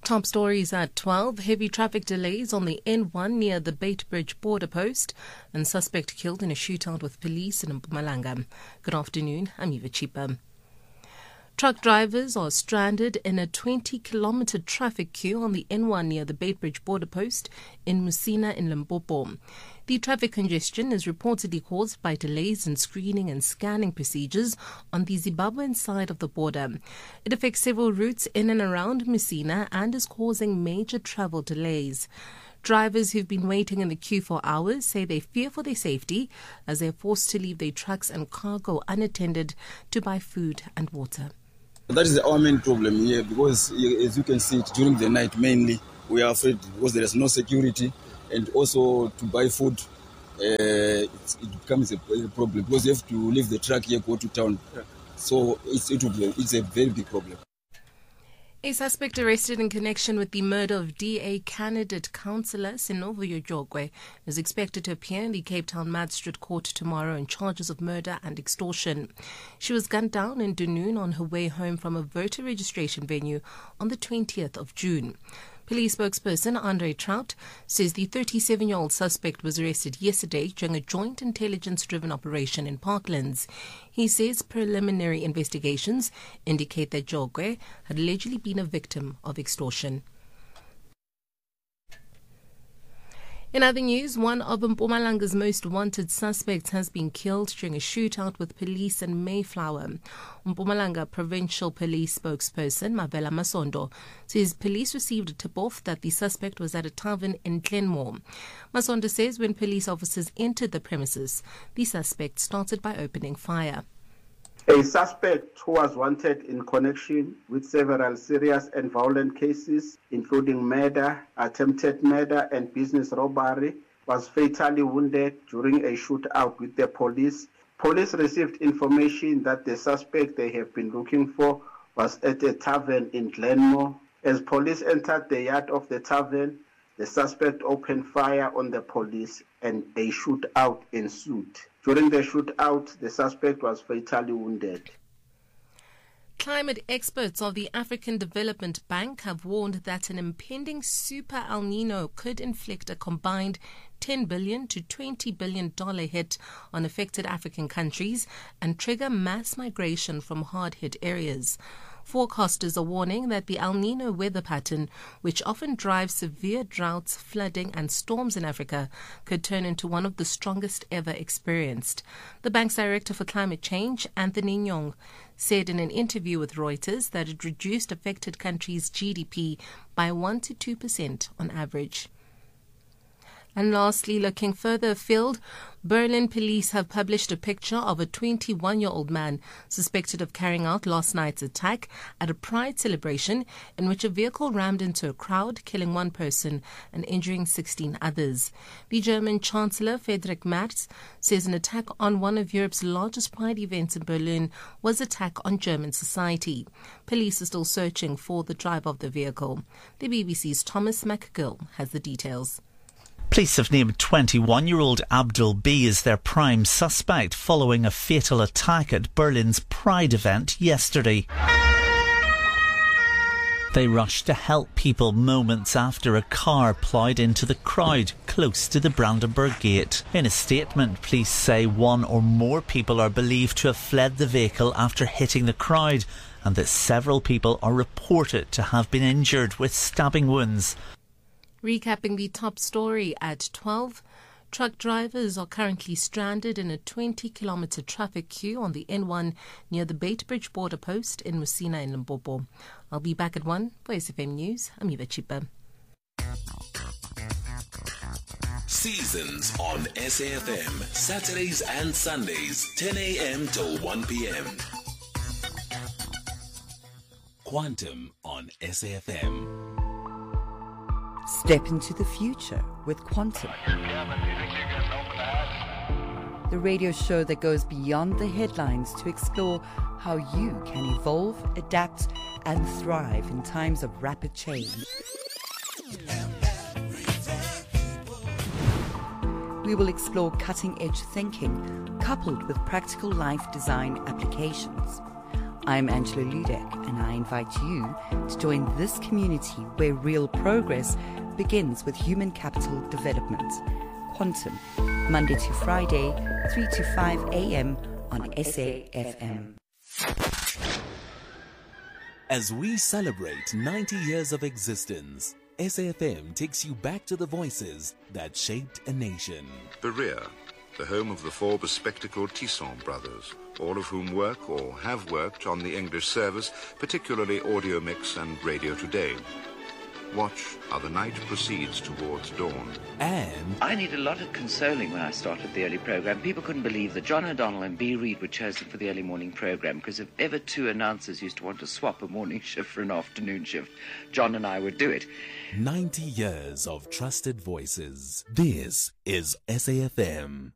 Top stories at 12. Heavy traffic delays on the N1 near the Beitbridge border post and suspect killed in a shootout with police in Mpumalanga. Good afternoon, I'm Eva Chipa. Truck drivers are stranded in a 20-kilometer traffic queue on the N1 near the Beitbridge border post in Musina in Limpopo. The traffic congestion is reportedly caused by delays in screening and scanning procedures on the Zimbabwean side of the border. It affects several routes in and around Musina and is causing major travel delays. Drivers who've been waiting in the queue for hours say they fear for their safety as they're forced to leave their trucks and cargo unattended to buy food and water. That is our main problem here because, as you can see, during the night mainly, we are afraid because there is no security, and also to buy food, it becomes a problem because you have to leave the truck here, go to town. So it's a very big problem. A suspect arrested in connection with the murder of DA candidate councillor Sinovuyo Jogwe is expected to appear in the Cape Town Magistrate Court tomorrow on charges of murder and extortion. She was gunned down in Dunoon on her way home from a voter registration venue on the 20th of June. Police spokesperson Andre Trout says the 37-year-old suspect was arrested yesterday during a joint intelligence-driven operation in Parklands. He says preliminary investigations indicate that Jogwe had allegedly been a victim of extortion. In other news, one of Mpumalanga's most wanted suspects has been killed during a shootout with police in Mayflower. Mpumalanga Provincial Police spokesperson Mavela Masondo says police received a tip-off that the suspect was at a tavern in Glenmore. Masondo says when police officers entered the premises, the suspect started by opening fire. A suspect who was wanted in connection with several serious and violent cases, including murder, attempted murder, and business robbery, was fatally wounded during a shootout with the police. Police received information that the suspect they have been looking for was at a tavern in Glenmore. As police entered the yard of the tavern, the suspect opened fire on the police and a shootout ensued. During the shootout, the suspect was fatally wounded. Climate experts of the African Development Bank have warned that an impending super El Nino could inflict a combined $10 billion to $20 billion hit on affected African countries and trigger mass migration from hard-hit areas. Forecasters are warning that the El Nino weather pattern, which often drives severe droughts, flooding and storms in Africa, could turn into one of the strongest ever experienced. The bank's director for climate change, Anthony Nyong, said in an interview with Reuters that it reduced affected countries' GDP by 1 to 2% on average. And lastly, looking further afield, Berlin police have published a picture of a 21-year-old man suspected of carrying out last night's attack at a pride celebration in which a vehicle rammed into a crowd, killing one person and injuring 16 others. The German Chancellor Friedrich Merz says an attack on one of Europe's largest pride events in Berlin was an attack on German society. Police are still searching for the driver of the vehicle. The BBC's Thomas McGill has the details. Police have named 21-year-old Abdul B as their prime suspect following a fatal attack at Berlin's Pride event yesterday. They rushed to help people moments after a car ploughed into the crowd close to the Brandenburg Gate. In a statement, police say one or more people are believed to have fled the vehicle after hitting the crowd and that several people are reported to have been injured with stabbing wounds. Recapping the top story at 12, truck drivers are currently stranded in a 20-kilometer traffic queue on the N1 near the Beitbridge border post in Musina in Limpopo. I'll be back at 1 for SFM News. I'm Eva Chipa. Seasons on SAFM, Saturdays and Sundays, 10 a.m. till 1 p.m. Quantum on SAFM. Step into the future with Quantum. The radio show that goes beyond the headlines to explore how you can evolve, adapt, and thrive in times of rapid change. We will explore cutting-edge thinking coupled with practical life design applications. I'm Angela Ludek, and I invite you to join this community where real progress begins with human capital development. Quantum, Monday to Friday, 3 to 5 a.m. on SAFM. As we celebrate 90 years of existence, SAFM takes you back to the voices that shaped a nation. Berea, the home of the four bespectacled Tisson brothers, all of whom work or have worked on the English service, particularly Audio Mix and Radio Today. Watch how the night proceeds towards dawn. And I needed a lot of consoling when I started the early program. People couldn't believe that John O'Donnell and B. Reid were chosen for the early morning program, because if ever two announcers used to want to swap a morning shift for an afternoon shift, John and I would do it. 90 years of trusted voices. This is SAFM.